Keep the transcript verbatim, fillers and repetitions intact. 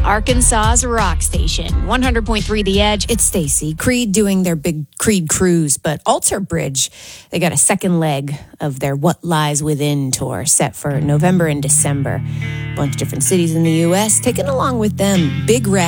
Arkansas's rock station. one hundred point three The Edge. It's Stacy. Creed doing their big Creed cruise, but Alter Bridge, they got a second leg of their What Lies Within tour set for November and December. A bunch of different cities in the U S taking along with them Big Red.